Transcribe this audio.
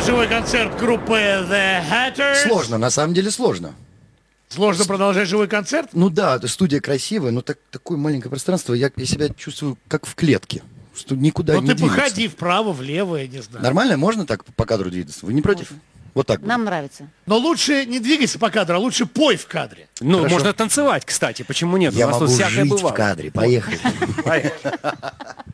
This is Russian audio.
живой концерт группы The Hatters. Сложно, на самом деле сложно. Сложно продолжать живой концерт? Ну да, студия красивая, но такое маленькое пространство, я себя чувствую как в клетке. Что никуда Ну не ты двигаться. походи вправо, влево, я не знаю. Нормально? Можно так по кадру двигаться? Вы не против? Вот так. Нам нравится. Но лучше не двигайся по кадру, а лучше пой в кадре. Ну, Хорошо. можно танцевать, кстати, почему нет? Я У нас могу тут всякое жить в бывало. кадре. Поехали. Поехали.